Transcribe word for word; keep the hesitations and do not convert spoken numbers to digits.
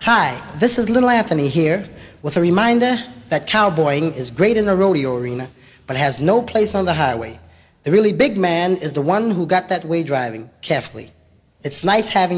Hi, this is Little Anthony here with a reminder that cowboying is great in the rodeo arena, but has no place on the highway. The really big man is the one who got that way driving carefully. It's nice having